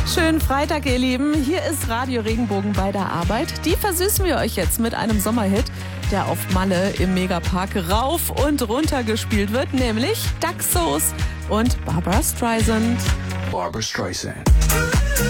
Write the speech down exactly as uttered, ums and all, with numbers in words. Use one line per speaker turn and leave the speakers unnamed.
Schönen Freitag, ihr Lieben. Hier ist Radio Regenbogen bei der Arbeit. Die versüßen wir euch jetzt mit einem Sommerhit, der auf Malle im Megapark rauf und runter gespielt wird, nämlich Daxos und Barbra Streisand.
Barbra Streisand.